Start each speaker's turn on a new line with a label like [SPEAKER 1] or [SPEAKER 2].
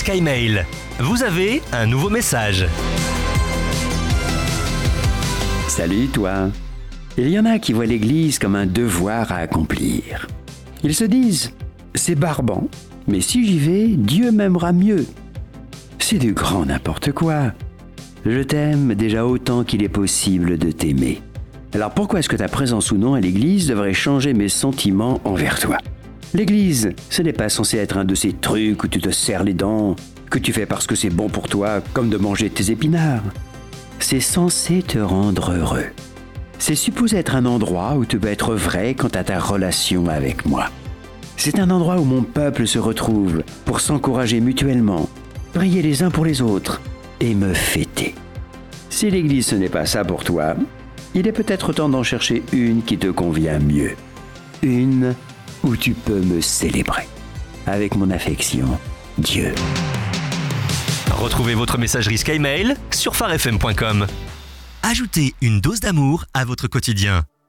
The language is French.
[SPEAKER 1] SkyMail. Vous avez un nouveau message.
[SPEAKER 2] Salut toi. Il y en a qui voient l'Église comme un devoir à accomplir. Ils se disent « c'est barbant, mais si j'y vais, Dieu m'aimera mieux ». C'est du grand n'importe quoi. Je t'aime déjà autant qu'il est possible de t'aimer. Alors pourquoi est-ce que ta présence ou non à l'Église devrait changer mes sentiments envers toi ? L'Église, ce n'est pas censé être un de ces trucs où tu te serres les dents, que tu fais parce que c'est bon pour toi, comme de manger tes épinards. C'est censé te rendre heureux. C'est supposé être un endroit où tu peux être vrai quant à ta relation avec moi. C'est un endroit où mon peuple se retrouve pour s'encourager mutuellement, prier les uns pour les autres et me fêter. Si l'Église ce n'est pas ça pour toi, il est peut-être temps d'en chercher une qui te convient mieux. Une où tu peux me célébrer. Avec mon affection, Dieu.
[SPEAKER 1] Retrouvez votre messagerie SkyMail sur pharefm.com. Ajoutez une dose d'amour à votre quotidien.